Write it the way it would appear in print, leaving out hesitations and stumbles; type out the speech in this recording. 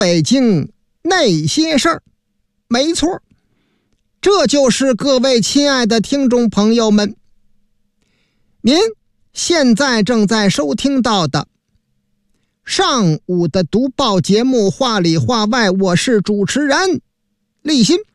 北京那些事儿。没错，这就是各位亲爱的听众朋友们，您现在正在收听到的上午的读报节目《话里话外》，我是主持人立新。